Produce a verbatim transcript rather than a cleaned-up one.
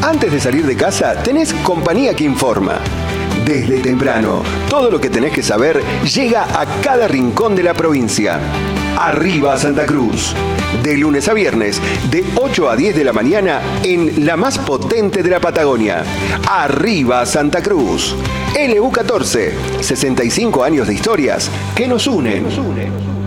Antes de salir de casa, tenés Compañía que Informa. Desde temprano, todo lo que tenés que saber llega a cada rincón de la provincia. Arriba Santa Cruz. De lunes a viernes, de ocho a diez de la mañana, en la más potente de la Patagonia. Arriba Santa Cruz. L U catorce, sesenta y cinco años de historias que nos unen.